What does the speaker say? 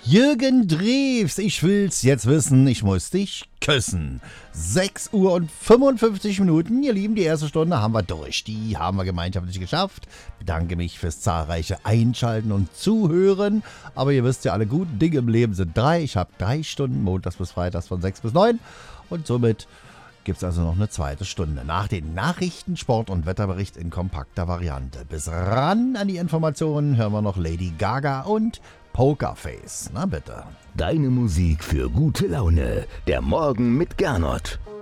Jürgen Drews, ich will's jetzt wissen, ich muss dich küssen. 6 Uhr und 55 Minuten, ihr Lieben, die erste Stunde haben wir durch. Die haben wir gemeinschaftlich geschafft. Bedanke mich fürs zahlreiche Einschalten und Zuhören. Aber ihr wisst ja, alle guten Dinge im Leben sind 3. Ich habe 3 Stunden, montags bis freitags von 6 bis 9. Und somit gibt es also noch eine zweite Stunde. Nach den Nachrichten, Sport- und Wetterbericht in kompakter Variante. Bis ran an die Informationen hören wir noch Lady Gaga und Pokerface. Na bitte. Deine Musik für gute Laune. Der Morgen mit Gernot.